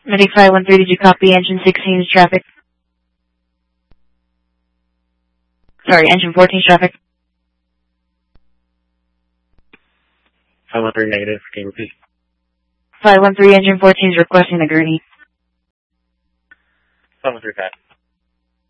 Medic 513, did you copy engine 16's traffic? Sorry, engine 14's traffic. 513 negative, can you repeat? 513, engine 14's requesting the gurney. 735.